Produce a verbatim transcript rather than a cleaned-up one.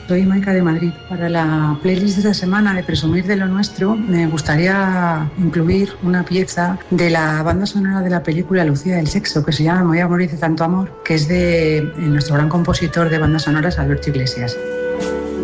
Soy Maika de Madrid. Para la playlist de esta semana de Presumir de lo Nuestro, me gustaría incluir una pieza de la banda sonora de la película Lucía del Sexo, que se llama Me voy a morir de tanto amor, que es de nuestro gran compositor de bandas sonoras, Alberto Iglesias.